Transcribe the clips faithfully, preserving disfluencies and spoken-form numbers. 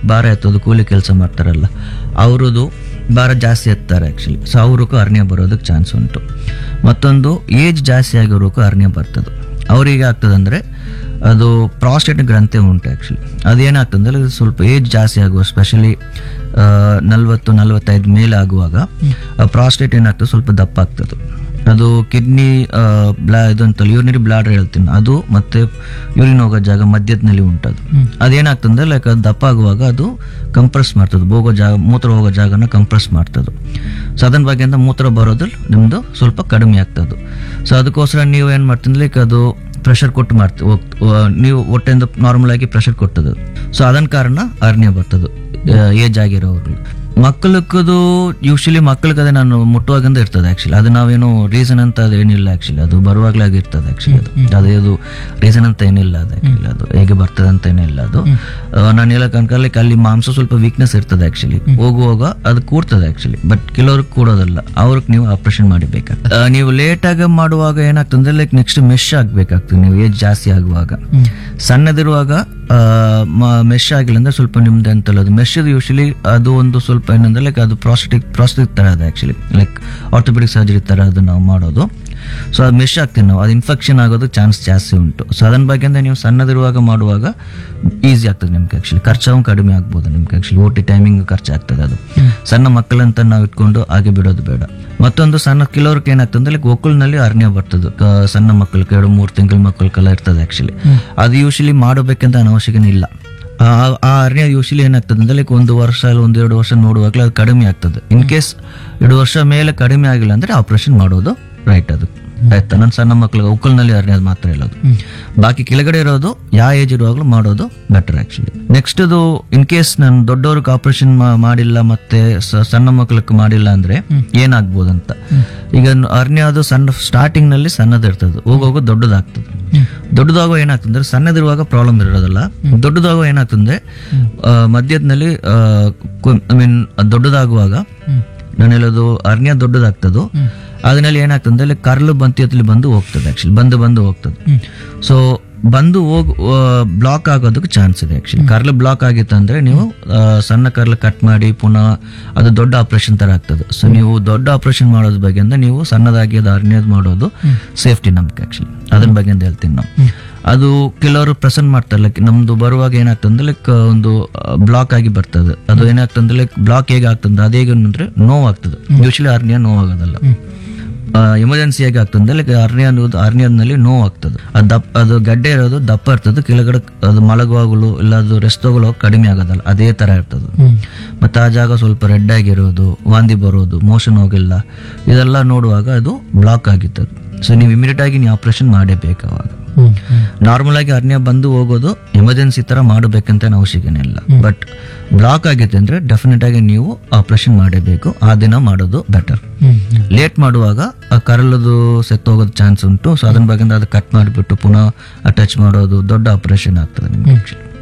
ಭಾರ ಎತ್ತೋದು ಕೂಲಿ ಕೆಲಸ ಮಾಡ್ತಾರಲ್ಲ ಅವ್ರದ್ದು ಭಾರ ಜಾಸ್ತಿ ಎತ್ತಾರೆ ಆ್ಯಕ್ಚುಲಿ. ಸೊ ಅವ್ರಿಗೂ ಅರ್ನಿಯ ಬರೋದಕ್ಕೆ ಚಾನ್ಸ್ ಉಂಟು. ಮತ್ತೊಂದು ಏಜ್ ಜಾಸ್ತಿ ಆಗಿರೋಕ್ಕೂ ಅರ್ನಿಯ ಬರ್ತದೆ. ಅವ್ರಿಗೆ ಆಗ್ತದಂದರೆ ಅದು ಪ್ರಾಸ್ಟೇಟ್ ಗ್ರಂಥಿ ಉಂಟು ಆ್ಯಕ್ಚುಲಿ. ಅದೇನಾಗ್ತದಂದ್ರೆ ಸ್ವಲ್ಪ ಏಜ್ ಜಾಸ್ತಿ ಆಗುವ ಸ್ಪೆಷಲಿ ನಲ್ವತ್ತು ನಲ್ವತ್ತೈದು ಮೇಲೆ ಆಗುವಾಗ ಪ್ರಾಸ್ಟೇಟ್ ಏನಾಗ್ತದೆ ಸ್ವಲ್ಪ ದಪ್ಪ ಆಗ್ತದೆ. ಅದು ಕಿಡ್ನಿ ಬ್ಲಾ ಇದಂತಲ್ಲ ಯೂರಿನರಿ ಬ್ಲಾಡರ್ ಹೇಳ್ತೀನಿ ಅದು ಮತ್ತೆ ಯೂರಿನ್ ಹೋಗೋ ಜಾಗ ಮಧ್ಯದಲ್ಲಿ ಉಂಟದು. ಅದೇನಾಗ್ತಂದ್ರೆ ಲೈಕ್ ಅದು ದಪ್ಪ ಆಗುವಾಗ ಅದು ಕಂಪ್ರೆಸ್ ಮಾಡ್ತದೆ, ಹೋಗೋ ಜಾಗ ಮೂತ್ರ ಹೋಗೋ ಜಾಗನ ಕಂಪ್ರೆಸ್ ಮಾಡ್ತದೆ. ಸೊ ಅದನ್ನ ಬಗ್ಗೆಯಿಂದ ಮೂತ್ರ ಬರೋದು ನಿಮ್ಮದು ಸ್ವಲ್ಪ ಕಡಿಮೆ ಆಗ್ತದೆ. ಸೊ ಅದಕ್ಕೋಸ್ಕರ ನೀವು ಏನು ಮಾಡ್ತೀನಿ ಲೈಕ್ ಅದು ಪ್ರೆಷರ್ ಕೊಟ್ಟು ಮಾಡ್ತೀವಿ ಹೋಗ್ ನೀವು ಹೊಟ್ಟೆಯಿಂದ ನಾರ್ಮಲ್ ಆಗಿ ಪ್ರೆಷರ್ ಕೊಟ್ಟದು. ಸೊ ಅದನ್ನ ಕಾರಣ ಅರ್ನಿಯ ಬರ್ತದೆ ಏಜ್ ಆಗಿರೋರು. ಮಕ್ಕಳಕ್ಕದು ಯೂಶಲಿ ಮಕ್ಕಳಿಗೆ ನಾನು ಮುಟ್ಟುವಾಗಿಂದ ಇರ್ತದೆ ಆ್ಯಕ್ಚುಲಿ. ಅದು ನಾವೇನು ರೀಸನ್ ಅಂತ ಅದು ಏನಿಲ್ಲ ಆ್ಯಕ್ಚುಲಿ, ಅದು ಬರುವಾಗಲೇ ಆಗಿರ್ತದೆ ಆ್ಯಕ್ಚುಲಿ. ಅದು ಅದೇ ಅದು ರೀಸನ್ ಅಂತ ಏನಿಲ್ಲ ಅದು ಆ್ಯಕ್ಚುಲಿ, ಅದು ಹೇಗೆ ಬರ್ತದೆ ಅಂತ ಏನಿಲ್ಲ. ಅದು ನಾನು ಹೇಳಕ್ ಅನ್ಕೊಳ್ಳಿಕ್ಕೆ ಅಲ್ಲಿ ಮಾಂಸ ಸ್ವಲ್ಪ ವೀಕ್ನೆಸ್ ಇರ್ತದೆ ಆ್ಯಕ್ಚುಲಿ, ಹೋಗುವಾಗ ಅದು ಕೂರ್ತದೆ ಆ್ಯಕ್ಚುಲಿ. ಬಟ್ ಕೆಲವ್ರಿಗೆ ಕೂಡೋದಲ್ಲ, ಅವ್ರಿಗೆ ನೀವು ಆಪರೇಷನ್ ಮಾಡಿಬೇಕಾಗ್ತದೆ. ನೀವು ಲೇಟಾಗಿ ಮಾಡುವಾಗ ಏನಾಗ್ತದೆ ಲೈಕ್ ನೆಕ್ಸ್ಟ್ ಮೆಶ್ ಆಗ್ಬೇಕಾಗ್ತದೆ. ನೀವು ಏಜ್ ಜಾಸ್ತಿ ಆಗುವಾಗ ಸಣ್ಣದಿರುವಾಗ ಮೆಶ್ ಆಗಿಲ್ಲ ಅಂದ್ರೆ ಸ್ವಲ್ಪ ನಿಮ್ದು ಅಂತಲ್ಲ ಅದು ಮೆಶ್ ಯೂಶಲಿ ಅದು ಒಂದು ಸ್ವಲ್ಪ ಏನಂದ್ರೆ ಲೈಕ್ ಅದು ಪ್ರಾಸ್ಟೆಟಿಕ್ ಪ್ರಾಸ್ಟೆಟಿಕ್ ತರ ಅದು ಆಕ್ಚುಲಿ ಲೈಕ್ ಆರ್ಥೋಪೆಡಿಕ್ ಸರ್ಜರಿ ತರ ಅದು ನಾವು ಮಾಡೋದು. ಸೊ ಅದು ಮೆಶ್ ಆಗ್ತೀವಿ ನಾವು, ಅದು ಇನ್ಫೆಕ್ಷನ್ ಆಗೋದು ಚಾನ್ಸ್ ಜಾಸ್ತಿ ಉಂಟು. ಸೊ ಅದನ್ನ ಬಗ್ಗೆ ನೀವು ಸಣ್ಣದಿರುವಾಗ ಮಾಡುವಾಗ ಈಸಿ ಆಗ್ತದೆ ನಿಮ್ಗೆ ಆಕ್ಚುಲಿ, ಖರ್ಚು ಕಡಿಮೆ ಆಗ್ಬೋದು ನಿಮ್ಗೆ ಆಕ್ಚುಲಿ. ಓ ಟಿ ಟೈಮಿಂಗ್ ಖರ್ಚು ಆಗ್ತದೆ. ಅದು ಸಣ್ಣ ಮಕ್ಕಳಂತ ನಾವು ಇಟ್ಕೊಂಡು ಹಾಗೆ ಬಿಡೋದು ಬೇಡ. ಮತ್ತೊಂದು ಸಣ್ಣ ಕೆಲವ್ರಿಗೆ ಏನಾಗ್ತದೆ ಲೈಕ್ ಒಕ್ಕಲ್ನಲ್ಲಿ ಅರ್ನಿಯ ಬರ್ತದೆ ಸಣ್ಣ ಮಕ್ಕಳಿಗೆ, ಎರಡು ಮೂರು ತಿಂಗಳ ಮಕ್ಕಳಿಗೆಲ್ಲ ಇರ್ತದೆ ಆಕ್ಚುಲಿ. ಅದು ಯೂಶಲಿ ಮಾಡಬೇಕಂತ ಅವಶ್ಯಕತೆ ಇಲ್ಲ. ಆ ಅರ್ನಿಯ ಯೂಶಲಿ ಏನಾಗ್ತದೆ ಅಂದ್ರೆ ಲೈಕ್ ಒಂದು ವರ್ಷ ಇಲ್ಲ ಒಂದು ಎರಡು ವರ್ಷ ನೋಡುವಾಗಲೇ ಅದು ಕಡಿಮೆ ಆಗ್ತದೆ. ಇನ್ ಕೇಸ್ ಎರಡು ವರ್ಷ ಮೇಲೆ ಕಡಿಮೆ ಆಗಿಲ್ಲ ಅಂದ್ರೆ ಆಪರೇಷನ್ ಮಾಡೋದು ರೈಟ್. ಅದು ಆಯ್ತಾ, ನನ್ನ ಸಣ್ಣ ಮಕ್ಕಳಿಗೆ ಉಕ್ಕಲ್ನಲ್ಲಿ ಅರ್ನಿಯ ಮಾತ್ರ ಇರೋದು, ಬಾಕಿ ಕೆಳಗಡೆ ಇರೋದು ಯಾವ ಏಜ್ ಇರುವಾಗಲೂ ಮಾಡೋದು ಬೆಟರ್ ಆಕ್ಚುಲಿ. ನೆಕ್ಸ್ಟ್ ಅದು ಇನ್ ಕೇಸ್ ನಾನು ದೊಡ್ಡವ್ರಿಗೆ ಆಪರೇಷನ್ ಮಾಡಿಲ್ಲ ಮತ್ತೆ ಸಣ್ಣ ಮಕ್ಕಳಿಗೆ ಮಾಡಿಲ್ಲ ಅಂದ್ರೆ ಏನಾಗ್ಬೋದು ಅಂತ. ಈಗ ಅರ್ನಿಯ ಅದು ಸಣ್ಣ ಸ್ಟಾರ್ಟಿಂಗ್ ನಲ್ಲಿ ಸಣ್ಣದಿರ್ತದೆ, ಹೋಗೋಗೋ ದೊಡ್ಡದಾಗ್ತದೆ. ದೊಡ್ಡದಾಗೋ ಏನಾಗ್ತಂದ್ರೆ ಸಣ್ಣದಿರುವಾಗ ಪ್ರಾಬ್ಲಮ್ ಇರೋದಲ್ಲ, ದೊಡ್ಡದಾಗೋ ಏನಾಗ್ತಂದ್ರೆ ಮಧ್ಯದಲ್ಲಿ ಐ ಮೀನ್ ದೊಡ್ಡದಾಗುವಾಗ ನಾನು ಹೇಳೋದು ಅರ್ನಿಯ ದೊಡ್ಡದಾಗ್ತದೋ ಅದನ್ನಲ್ಲಿ ಏನಾಗ್ತದೆ ಕರ್ಲು ಬಂತಿಯಲ್ಲಿ ಬಂದು ಹೋಗ್ತದೆ ಆಕ್ಚುಲಿ, ಬಂದು ಬಂದು ಹೋಗ್ತದೆ. ಸೊ ಬಂದು ಹೋಗ್ ಬ್ಲಾಕ್ ಆಗೋದಕ್ಕೆ ಚಾನ್ಸ್ ಇದೆ ಆಕ್ಚುಲಿ. ಕರ್ಲು ಬ್ಲಾಕ್ ಆಗಿತ್ತು ಅಂದ್ರೆ ನೀವು ಸಣ್ಣ ಕರ್ಲು ಕಟ್ ಮಾಡಿ ಪುನಃ ಅದು ದೊಡ್ಡ ಆಪರೇಷನ್ ತರ ಆಗ್ತದೆ. ಸೊ ನೀವು ದೊಡ್ಡ ಆಪರೇಷನ್ ಮಾಡೋದ್ರ ಬಗ್ಗೆ ನೀವು ಸಣ್ಣದಾಗಿ ಅದು ಅರ್ನಿಯದ್ ಮಾಡೋದು ಸೇಫ್ಟಿ ನಮ್ಗೆ ಆಕ್ಚುಲಿ. ಅದನ್ನ ಬಗ್ಗೆ ಅಂತ ಹೇಳ್ತೀನಿ ನಾವು. ಅದು ಕೆಲವರು ಪ್ರೆಸೆಂಟ್ ಮಾಡ್ತಾರೆ ಲೈಕ್ ನಮ್ದು ಬರುವಾಗ ಏನಾಗ್ತಂದ್ರೆ ಲೈಕ್ ಒಂದು ಬ್ಲಾಕ್ ಆಗಿ ಬರ್ತದೆ. ಅದು ಏನಾಗ್ತಂದ್ರೆ ಲೈಕ್ ಬ್ಲಾಕ್ ಹೇಗೆ ಆಗ್ತದೆ ಅದು ಹೇಗೆ ಅಂದ್ರೆ ನೋವಾಗ್ತದೆ. ಯೂಶಲಿ ಅರ್ನಿಯ ನೋವಾಗೋದಲ್ಲ, ಎಮರ್ಜೆನ್ಸಿ ಆಗಿ ಆಗ್ತದೆ ಲೈಕ್ ಅರ್ನಿಯ ಅರ್ನಿಯದಲ್ಲಿ ನೋವು ಆಗ್ತದೆ. ಅದು ದಪ್ಪ ಅದು ಗಡ್ಡೆ ಇರೋದು ದಪ್ಪ ಇರ್ತದೆ, ಕೆಳಗಡೆ ಅದು ಮಲಗುವಾಗಲು ಇಲ್ಲ ಅದು ರೆಸ್ಟ್ ತಗೊಳ್ಳೋ ಕಡಿಮೆ ಆಗೋದಲ್ಲ, ಅದೇ ತರ ಇರ್ತದೆ. ಮತ್ತೆ ಆ ಜಾಗ ಸ್ವಲ್ಪ ರೆಡ್ ಆಗಿರೋದು, ವಾಂತಿ ಬರೋದು, ಮೋಷನ್ ಹೋಗಿಲ್ಲ, ಇದೆಲ್ಲ ನೋಡುವಾಗ ಅದು ಬ್ಲಾಕ್ ಆಗಿರ್ತದೆ. ಸೊ ನೀವು ಇಮಿಡಿಯೇಟ್ ಆಗಿ ನೀವು ಆಪರೇಷನ್ ಮಾಡಬೇಕು. ಅವಾಗ ನಾರ್ಮಲ್ ಆಗಿ ಅರ್ನಿಯ ಬಂದು ಹೋಗೋದು ಎಮರ್ಜೆನ್ಸಿ ತರ ಮಾಡಬೇಕಂತ ಅವಶ್ಯಕತೆ ಇಲ್ಲ. ಬಟ್ ಬ್ಲಾಕ್ ಆಗಿತ್ತು ಅಂದ್ರೆ ಡೆಫಿನೆಟ್ ಆಗಿ ನೀವು ಆಪರೇಷನ್ ಮಾಡಬೇಕು, ಆ ದಿನ ಮಾಡೋದು ಬೆಟರ್. ಲೇಟ್ ಮಾಡುವಾಗ ಆ ಕರಳದು ಸೆತ್ತೋಗೋದು ಚಾನ್ಸ್ ಉಂಟು. ಸೊ ಅದನ್ನ ಬಗ್ಗೆ ಅದು ಕಟ್ ಮಾಡಿಬಿಟ್ಟು ಪುನಃ ಅಟ್ಯಾಚ್ ಮಾಡೋದು ದೊಡ್ಡ ಆಪರೇಷನ್ ಆಗ್ತದೆ ನಿಮ್ಗೆ.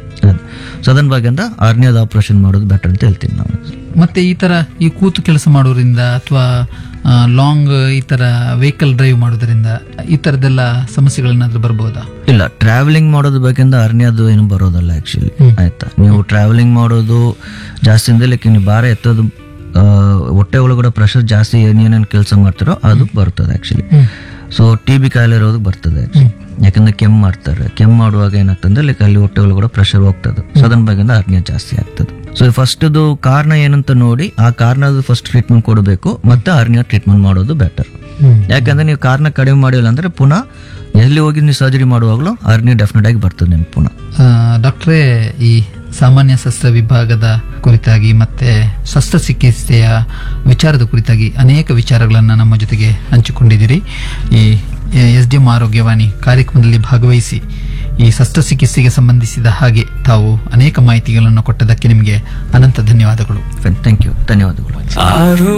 ಸೊ ಅದನ್ನ ಬಗ್ಗೆ ಅರ್ನಿಯದ ಆಪರೇಷನ್ ಮಾಡೋದು ಬೆಟರ್ ಅಂತ ಹೇಳ್ತೀನಿ ನಾವು. ಮತ್ತೆ ಈ ತರ ಈ ಕೂತು ಕೆಲಸ ಮಾಡೋದ್ರಿಂದ ಅಥವಾ ಲಾಂಗ್ ಈ ತರ ವೆಹಿಕಲ್ ಡ್ರೈವ್ ಮಾಡೋದ್ರಿಂದ ಈ ತರದೆಲ್ಲ ಸಮಸ್ಯೆಗಳೇನಾದ್ರೂ ಬರ್ಬೋದಾ? ಇಲ್ಲ, ಟ್ರಾವೆಲಿಂಗ್ ಮಾಡೋದ್ರ ಬೇಕೆಂದ ಅರ್ನಿಯದು ಏನು ಬರೋದಲ್ಲ ಆಕ್ಚುಲಿ. ಆಯ್ತಾ, ನೀವು ಟ್ರಾವೆಲಿಂಗ್ ಮಾಡೋದು ಜಾಸ್ತಿ ಅಂದ್ರೆ ಲೈಕ್ ನೀವು ಭಾರ ಎತ್ತೋದು ಹೊಟ್ಟೆ ಒಳಗಡೆ ಪ್ರೆಷರ್ ಜಾಸ್ತಿ ಏನೇನೇನು ಕೆಲಸ ಮಾಡ್ತಾರೋ ಅದು ಬರ್ತದೆ ಆಕ್ಚುಲಿ. ಸೊ ಟಿ ಬಿ ಕಾಯಿಲೆ ಇರೋದು ಬರ್ತದೆ ಆಕ್ಚುಲಿ. ಯಾಕಂದ್ರೆ ಕೆಮ್ಮು ಮಾಡ್ತಾರೆ, ಕೆಮ್ಮು ಮಾಡುವಾಗ ಏನಾಗ್ತದೆ ಲೈಕ್ ಅಲ್ಲಿ ಹೊಟ್ಟೆ ಒಳಗಡೆ ಪ್ರೆಷರ್ ಹೋಗ್ತದೆ. ಸೊ ಅದನ್ನ ಬಗ್ಗೆ ಅರ್ನಿಯ ಜಾಸ್ತಿ ಆಗ್ತದೆ. ಸೊ ಫಸ್ಟ್ ಕಾರಣ ಏನಂತ ನೋಡಿ ಆ ಕಾರಣದ ಫಸ್ಟ್ ಟ್ರೀಟ್ಮೆಂಟ್ ಕೊಡಬೇಕು, ಮತ್ತೆ ಅರ್ನಿಯ ಟ್ರೀಟ್ಮೆಂಟ್ ಮಾಡೋದು ಬೆಟರ್. ಯಾಕಂದ್ರೆ ನೀವು ಕಾರಣ ಕಡಿಮೆ ಮಾಡಿಲ್ಲ ಅಂದ್ರೆ ಪುನಃ ಎಲ್ಲಿ ಹೋಗಿ ನೀವು ಸರ್ಜರಿ ಮಾಡುವಾಗಲೂ ಅರ್ನಿಯ ಡೆಫಿನೆಟ್ ಆಗಿ ಬರ್ತದೆ ನಿಮ್ಗೆ ಪುನಃ. ಡಾಕ್ಟ್ರೇ, ಈ ಸಾಮಾನ್ಯ ಶಸ್ತ್ರ ವಿಭಾಗದ ಕುರಿತಾಗಿ ಮತ್ತೆ ಶಸ್ತ್ರಚಿಕಿತ್ಸೆಯ ವಿಚಾರದ ಕುರಿತಾಗಿ ಅನೇಕ ವಿಚಾರಗಳನ್ನು ನಮ್ಮ ಜೊತೆಗೆ ಹಂಚಿಕೊಂಡಿದ್ದೀರಿ. ಈ ಎಸ್ ಡಿ ಎಂ ಆರೋಗ್ಯವಾಣಿ ಕಾರ್ಯಕ್ರಮದಲ್ಲಿ ಭಾಗವಹಿಸಿ ಈ ಶಸ್ತ್ರಚಿಕಿತ್ಸೆಗೆ ಸಂಬಂಧಿಸಿದ ಹಾಗೆ ತಾವು ಅನೇಕ ಮಾಹಿತಿಗಳನ್ನು ಕೊಟ್ಟದಕ್ಕೆ ನಿಮಗೆ ಅನಂತ ಧನ್ಯವಾದಗಳು. Thank you. ಧನ್ಯವಾದಗಳು.